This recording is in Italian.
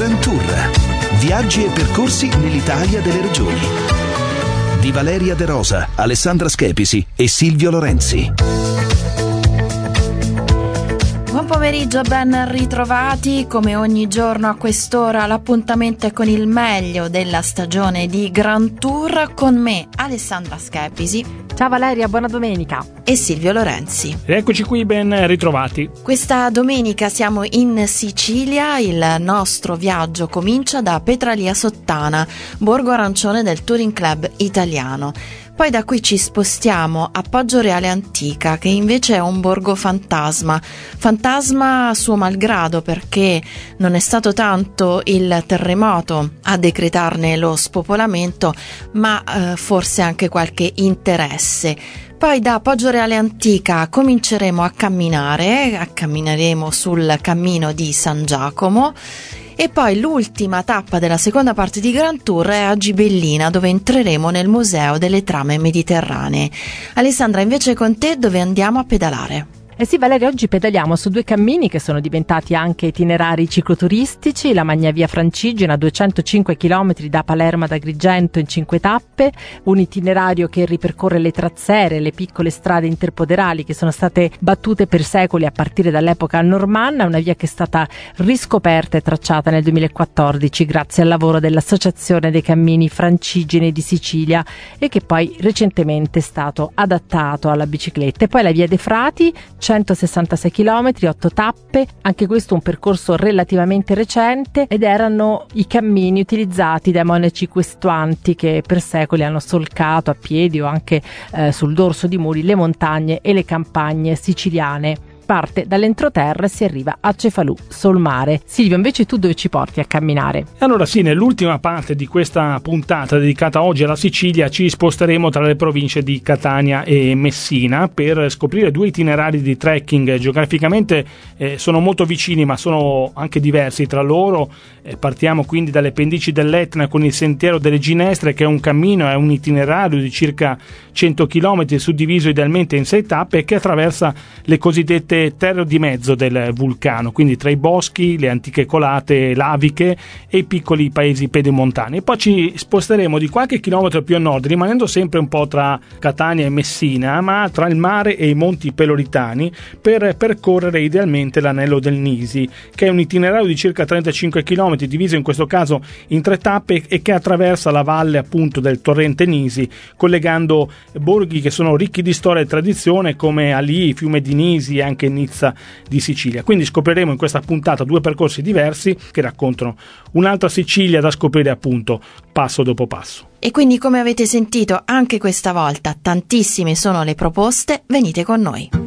Grand Tour. Viaggi e percorsi nell'Italia delle regioni. Di Valeria De Rosa, Alessandra Schepisi e Silvio Lorenzi. Buon pomeriggio, ben ritrovati. Come ogni giorno a quest'ora l'appuntamento è con il meglio della stagione di Grand Tour, con me Alessandra Schepisi. Ciao Valeria, buona domenica. E Silvio Lorenzi. Eccoci qui, ben ritrovati. Questa domenica siamo in Sicilia, il nostro viaggio comincia da Petralia Sottana, borgo arancione del Touring Club italiano. Poi da qui ci spostiamo a Poggioreale Antica, che invece è un borgo fantasma a suo malgrado, perché non è stato tanto il terremoto a decretarne lo spopolamento, ma forse anche qualche interesse. Poi da Poggioreale Antica cominceremo a cammineremo sul cammino di San Giacomo. E poi l'ultima tappa della seconda parte di Grand Tour è a Gibellina, dove entreremo nel Museo delle Trame Mediterranee. Alessandra, invece con te dove andiamo a pedalare? Eh sì Valeria, oggi pedaliamo su due cammini che sono diventati anche itinerari cicloturistici, la Magnavia Francigena, 205 km da Palermo ad Agrigento in 5 tappe, un itinerario che ripercorre le trazzere, le piccole strade interpoderali che sono state battute per secoli a partire dall'epoca normanna, una via che è stata riscoperta e tracciata nel 2014 grazie al lavoro dell'Associazione dei Cammini Francigeni di Sicilia e che poi recentemente è stato adattato alla bicicletta. E poi la Via dei Frati, 166 km, 8 tappe, anche questo un percorso relativamente recente, ed erano i cammini utilizzati dai monaci questuanti che per secoli hanno solcato a piedi o anche sul dorso di muri le montagne e le campagne siciliane. Parte dall'entroterra e si arriva a Cefalù, sul mare. Silvio, invece tu dove ci porti a camminare? Allora sì, nell'ultima parte di questa puntata dedicata oggi alla Sicilia ci sposteremo tra le province di Catania e Messina per scoprire due itinerari di trekking. Geograficamente sono molto vicini ma sono anche diversi tra loro. Partiamo quindi dalle pendici dell'Etna con il Sentiero delle Ginestre, che è un cammino, è un itinerario di circa 100 km suddiviso idealmente in 6 tappe che attraversa le cosiddette terre di mezzo del vulcano, quindi tra i boschi, le antiche colate laviche e i piccoli paesi pedemontani. E poi ci sposteremo di qualche chilometro più a nord, rimanendo sempre un po' tra Catania e Messina, ma tra il mare e i monti Peloritani, per percorrere idealmente l'anello del Nisi, che è un itinerario di circa 35 km, diviso in questo caso in 3 tappe e che attraversa la valle appunto del torrente Nisi, collegando borghi che sono ricchi di storia e tradizione come Alì, Fiume di Nisi e anche Nizza di Sicilia. Quindi scopriremo in questa puntata due percorsi diversi che raccontano un'altra Sicilia da scoprire appunto passo dopo passo. E quindi, come avete sentito, anche questa volta tantissime sono le proposte. Venite con noi.